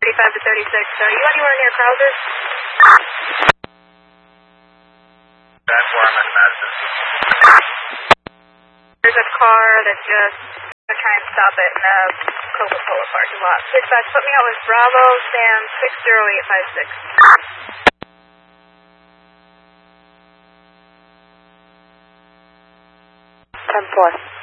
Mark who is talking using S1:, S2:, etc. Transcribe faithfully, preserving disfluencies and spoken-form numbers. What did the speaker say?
S1: thirty-five to thirty-six. Are you anywhere near Krauser's?
S2: That's where I'm in Madison.
S1: There's a car that just I'm trying to stop it in the Coca-Cola parking lot. Dispatch, put me out with Bravo Sam six zero eight five six. ten four.